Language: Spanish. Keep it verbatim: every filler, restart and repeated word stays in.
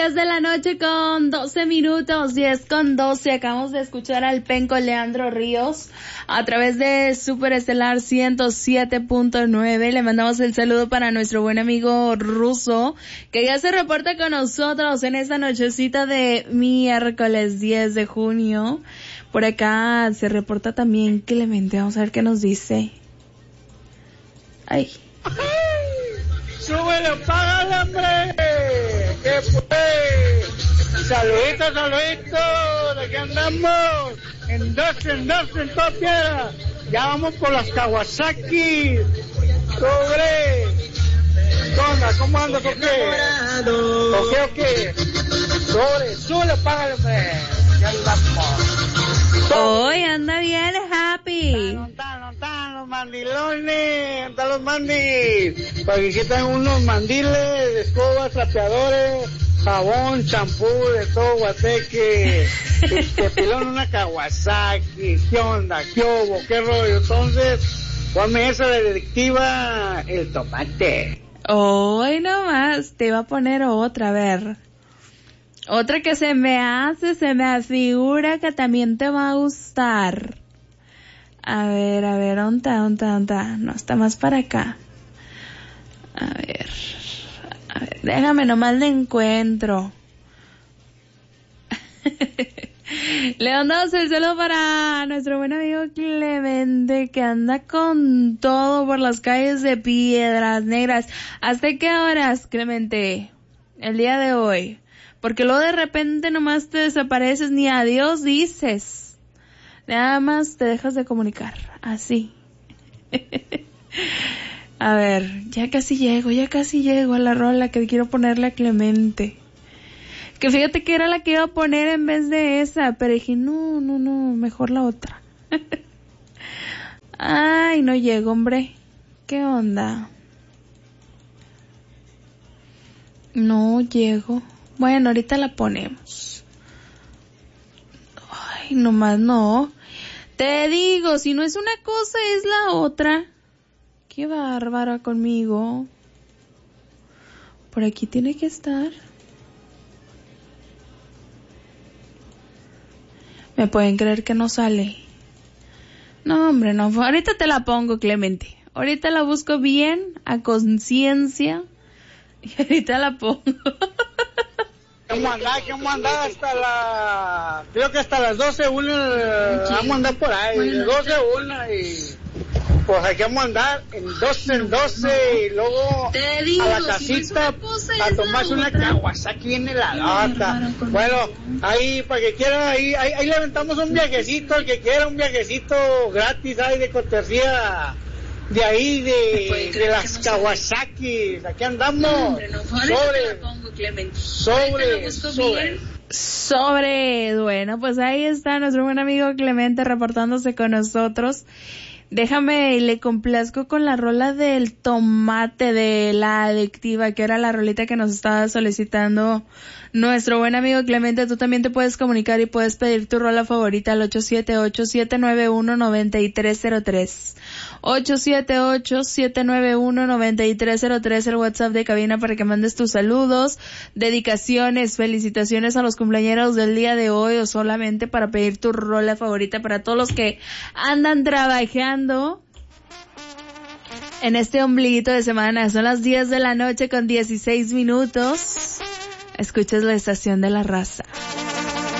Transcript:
diez de la noche con doce minutos, diez con doce. Acabamos de escuchar al penco Leandro Ríos a través de Super Estelar ciento siete punto nueve. Le mandamos el saludo para nuestro buen amigo Ruso, que ya se reporta con nosotros en esta nochecita de miércoles diez de junio. Por acá se reporta también Clemente. Vamos a ver qué nos dice. Ay. ¡Súbele, págale, hombre! ¿Qué pues? Saluditos, saluditos, aquí andamos, en dos, en dos, en toda piedra. Ya vamos por las Kawasaki. Sobre. ¿Qué onda? ¿Cómo andas o qué? ¿O qué o qué? Sobre, súbele, págale, hombre. Ya andamos. Hoy anda bien happy. No están, no están los mandilones, están los mandis. Para que quitan unos mandiles, escobas, trapeadores, jabón, champú, de todo guateque. Te pilón una Kawasaki. ¿Qué onda? ¿Qué hubo? ¿Qué rollo? Entonces, ponme esa de detectiva, el tomate. Hoy nomás te iba a poner otra, a ver. Otra que se me hace, se me afigura que también te va a gustar. A ver, a ver, ¿dónde está, dónde está, dónde está? No, está más para acá. A ver, a ver, déjame nomás le encuentro. Le mandamos el saludo para nuestro buen amigo Clemente, que anda con todo por las calles de Piedras Negras. ¿Hasta qué horas, Clemente? El día de hoy. Porque luego de repente nomás te desapareces, ni adiós dices. Nada más te dejas de comunicar. Así. A ver, ya casi llego, ya casi llego a la rola que quiero ponerle a Clemente. Que fíjate que era la que iba a poner en vez de esa, pero dije, no, no, no, mejor la otra. Ay, no llego, hombre. ¿Qué onda? No llego. Bueno, ahorita la ponemos. Ay, nomás no. Te digo, si no es una cosa, es la otra. Qué bárbara conmigo. Por aquí tiene que estar. ¿Me pueden creer que no sale? No, hombre, no. Ahorita te la pongo, Clemente. Ahorita la busco bien, a conciencia. Y ahorita la pongo. Vamos a andar, que vamos a andar hasta la... Creo que hasta las doce, una, vamos a andar por ahí, de doce a una y... Pues aquí vamos a andar en doce en doce y luego digo, a la casita si no a tomarse una Kawasaki bien heladota. Bueno, ahí para que quiera, ahí, ahí, ahí le aventamos un viajecito, al que quiera un viajecito gratis, ahí de cortesía de ahí, de, de las Kawasaki. Aquí andamos. Sobre, sobre, sobre. Sobre, bueno, pues ahí está nuestro buen amigo Clemente reportándose con nosotros. Déjame, le complazco con la rola del tomate de La Adictiva, que era la rolita que nos estaba solicitando nuestro buen amigo Clemente. Tú también te puedes comunicar y puedes pedir tu rola favorita al ocho siete ocho, siete nueve uno, nueve tres cero tres. ocho siete ocho, siete nueve uno, nueve tres cero tres, el WhatsApp de cabina para que mandes tus saludos, dedicaciones, felicitaciones a los cumpleañeros del día de hoy o solamente para pedir tu rola favorita para todos los que andan trabajando en este ombliguito de semana. Son las diez de la noche con dieciséis minutos. Escuchas la estación de la raza.